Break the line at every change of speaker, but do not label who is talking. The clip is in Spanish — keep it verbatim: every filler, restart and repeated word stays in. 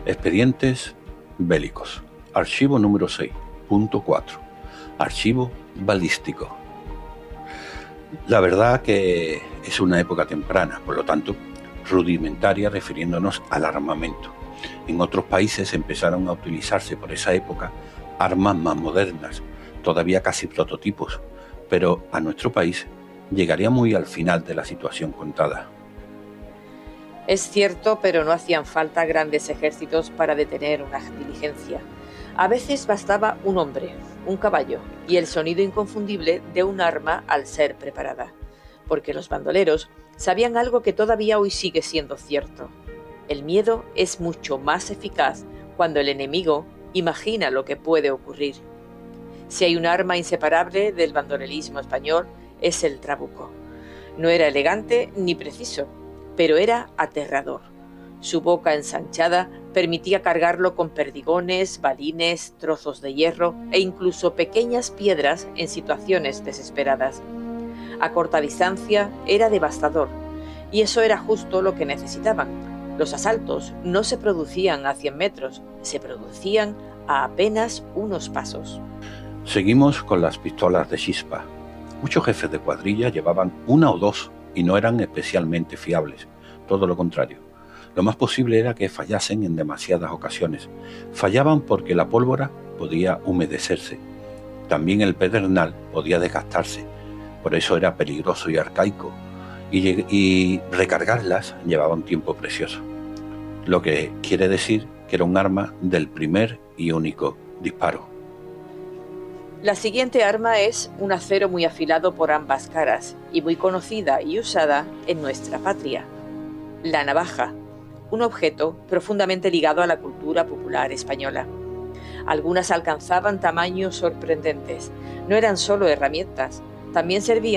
Expedientes bélicos. Archivo número seis punto cuatro. Archivo balístico. La verdad que es una época temprana, por lo tanto, rudimentaria refiriéndonos al armamento. En otros países empezaron a utilizarse por esa época armas más modernas, todavía casi prototipos, pero a nuestro país llegaría muy al final de la situación contada.
Es cierto, pero no hacían falta grandes ejércitos para detener una diligencia. A veces bastaba un hombre, un caballo y el sonido inconfundible de un arma al ser preparada, porque los bandoleros sabían algo que todavía hoy sigue siendo cierto. El miedo es mucho más eficaz cuando el enemigo imagina lo que puede ocurrir. Si hay un arma inseparable del bandolerismo español, es el trabuco. No era elegante ni preciso, pero era aterrador. Su boca ensanchada permitía cargarlo con perdigones, balines, trozos de hierro e incluso pequeñas piedras en situaciones desesperadas. A corta distancia era devastador, y eso era justo lo que necesitaban. Los asaltos no se producían a cien metros, se producían a apenas unos pasos.
Seguimos con las pistolas de chispa. Muchos jefes de cuadrilla llevaban una o dos y no eran especialmente fiables, todo lo contrario. Lo más posible era que fallasen en demasiadas ocasiones. Fallaban porque la pólvora podía humedecerse. También el pedernal podía desgastarse. Por eso era peligroso y arcaico. Y, y recargarlas llevaba un tiempo precioso. Lo que quiere decir que era un arma del primer y único disparo.
La siguiente arma es un acero muy afilado por ambas caras y muy conocida y usada en nuestra patria. La navaja, un objeto profundamente ligado a la cultura popular española. Algunas alcanzaban tamaños sorprendentes. No eran solo herramientas, también servían